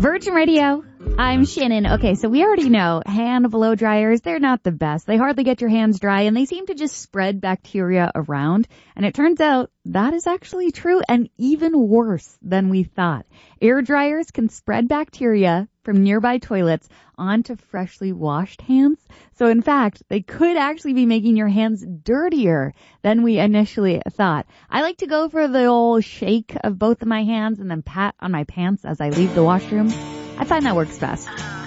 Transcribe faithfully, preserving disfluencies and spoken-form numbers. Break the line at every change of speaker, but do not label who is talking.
Virgin Radio. I'm Shannon. Okay, so we already know hand blow dryers, they're not the best. They hardly get your hands dry, and they seem to just spread bacteria around. And it turns out that is actually true and even worse than we thought. Air dryers can spread bacteria from nearby toilets onto freshly washed hands. So in fact, they could actually be making your hands dirtier than we initially thought. I like to go for the old shake of both of my hands and then pat on my pants as I leave the washroom. I find that works best.